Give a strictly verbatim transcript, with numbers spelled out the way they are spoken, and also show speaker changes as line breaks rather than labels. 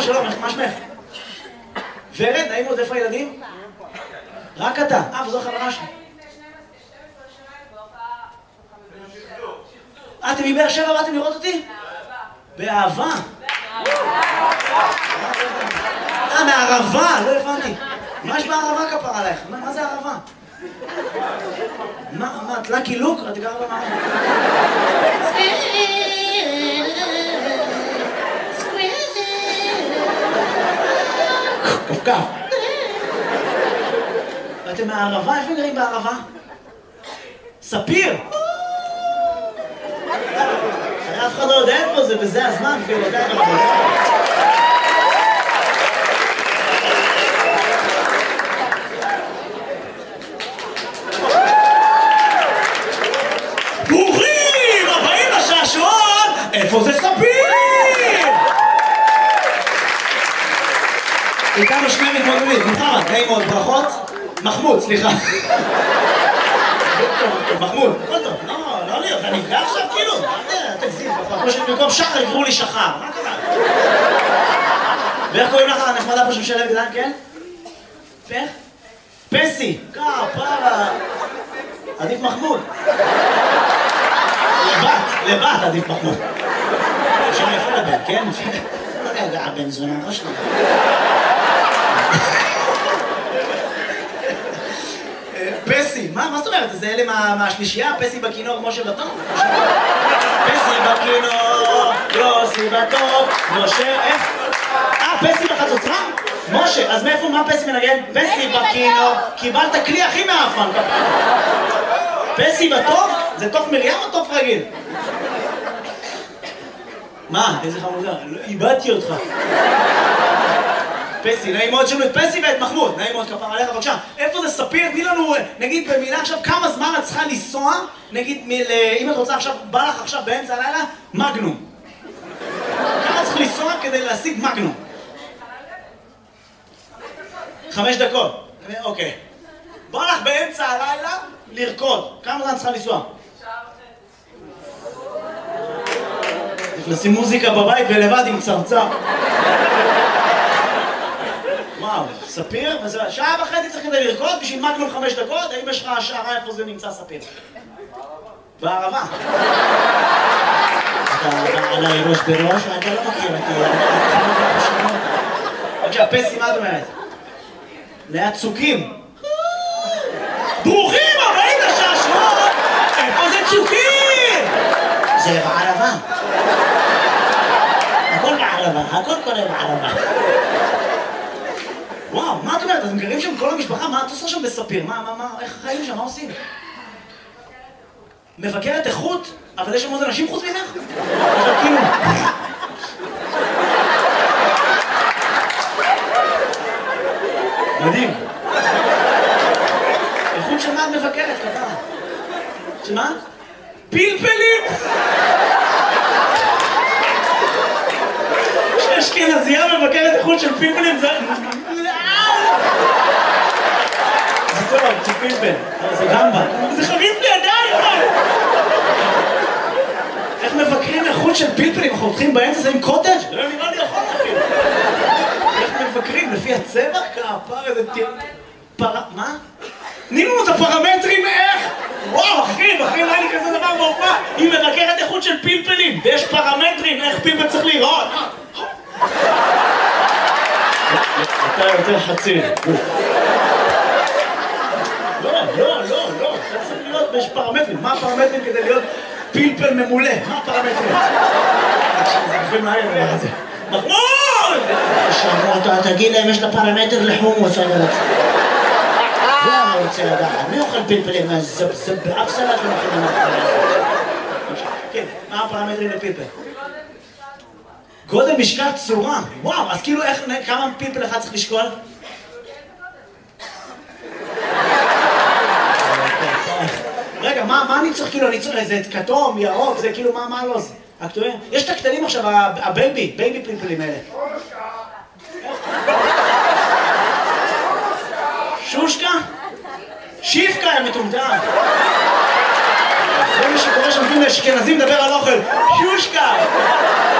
שלום, מה שמך? ורד, נעים עוד, איפה הילדים? רק אתה. אה, וזו החברה שלי. אה, אתם מבאר שבע באתם לראות אותי? באהבה. אה, מהערבה, לא הבנתי. מה יש בערבה כפרה עלייך? מה זה ערבה? מה, מה, את לקי לוק? את גרה במערבה. כפכף. ואתם מהערבה? איפה גרים בערבה? ספיר! אף אחד לא יודע איפה זה, וזה הזמן, כאילו, אתה יודע. ברוכים הבאים לשעשועון! איפה זה ספיר? איתנו שני מתמודדים, מוחמד, נעים מאוד, ברכות. מחמוד, סליחה. מחמוד, הכל טוב, לא, לא לי, אתה נפגע עכשיו כאילו? תגזים, כמו שבמקום שחר יקראו לי שחר, מה קרה? ואיך קוראים לך הנחמדה פה שמשלב גדן, כן? איך? פסי, כפרה. עדיף מחמוד. לבת, לבת עדיף מחמוד. שם יפה לבן, כן? לא יודע, הבן זונה, לא שלנו. פסי, מה זאת אומרת? זה אלה מהשלישייה? פסי בכינור, משה בטוב? פסי בכינור, יוסי בטוב, משה, איך? אה, פסי בחצוצרה? משה, אז מאיפה, מה פסי מנגן? פסי בכינור, קיבלת כלי הכי מאפן. פסי בטוב? זה תוף מרים או תוף רגיל? מה? איזה חמודה? איבדתי אותך. פסי, נעים מאוד שלו את פסי ואת מחמוד, נעים מאוד כפר עליך, בבקשה. איפה זה ספיר? תני לנו, נגיד במילה עכשיו, כמה זמן את צריכה לנסוע, נגיד, אם את רוצה עכשיו, בא לך עכשיו באמצע הלילה, מגנום. כמה צריך לנסוע כדי להשיג מגנום? חמש דקות. אוקיי. בא לך באמצע הלילה לרקוד. כמה זמן צריכה לנסוע? לשים מוזיקה בבית ולבד עם צרצר. וואו, ספיר? שעה וחצי צריך כדי לרקוד בשביל מגנום חמש דקות? האם יש לך השערה איפה זה נמצא ספיר? בערבה. אתה עליי ראש בראש? אתה לא מכיר אותי. בבקשה, פסי, מה את אומרת? ליד צוקים. ברוכים הבאים לשעשועון! איפה זה צוקים? זה בערבה. הכל בערבה, הכל קורה בערבה. וואו, מה את אומרת? אתם גרים שם כל המשפחה? מה את עושה שם בספיר? מה, מה, מה, איך חיים שם? מה עושים? מבקרת איכות? אבל יש שם עוד אנשים חוץ ממך? עכשיו כאילו... מדהים. איכות של מה את מבקרת, כפרה? שמה? פלפלים! שאשכנזייה מבקרת איכות של פלפלים זה... זה טוב, זה פלפל, זה גמבה. זה חריף לידיים, מה? איך מבקרים איכות של פלפלים? אנחנו הולכים באמצע זה עם קוטג'? לא נראה לי יכול אפילו. איך מבקרים? לפי הצבע? כפר איזה תיר... פר... מה? תני לנו את הפרמטרים איך? וואו, אחי, אחי, לא היה לי כזה דבר בהופעה. היא מבקרת איכות של פלפלים, ויש פרמטרים איך פלפל צריך לראות. אתה יותר חצי. לא, לא, לא, לא. אתה צריך להיות, יש פרמטרים. מה הפרמטרים כדי להיות פלפל ממולא? מה הפרמטרים? זה גופים מהר, מה זה? מחמוד! שאמרו אותו, תגיד להם, יש לה פרמטר לחומוס, אני רוצה. זה אני רוצה לדעת. מי אוכל פלפלים? זה באף סלט לא מכינים אחרי. כן, מה הפרמטרים לפלפל? גודל, משקל, צורה. וואו, אז כאילו איך, כמה פלפל אחד צריך לשקול? רגע, מה אני צריך כאילו, אני צריך איזה כתום, ירוק, זה כאילו, מה לא זה? הכתובים? יש את הקטנים עכשיו, הבייבי, בייבי פלפלים האלה. שושקה? שיפקה, יא מטומטם. זה מה שקורה שם, אשכנזים מדבר על אוכל. שושקה!